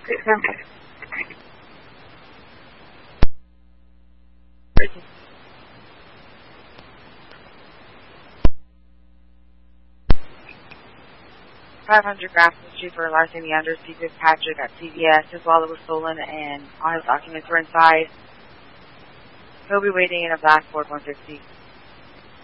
Example. $500 grams of history for Larson Leander C. Fitzpatrick at CVS. His wallet was stolen and all his documents were inside. He'll be waiting in a black Ford 150.